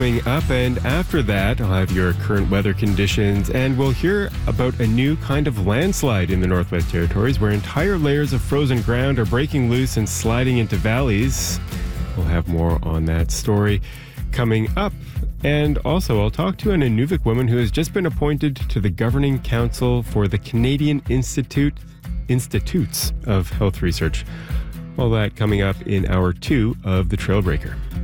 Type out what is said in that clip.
Coming up, and after that, I'll have your current weather conditions, and we'll hear about a new kind of landslide in the Northwest Territories where entire layers of frozen ground are breaking loose and sliding into valleys. We'll have more on that story coming up. And also, I'll talk to an Inuvik woman who has just been appointed to the Governing Council for the Canadian Institutes of Health Research. All that coming up in hour 2 of The Trailbreaker.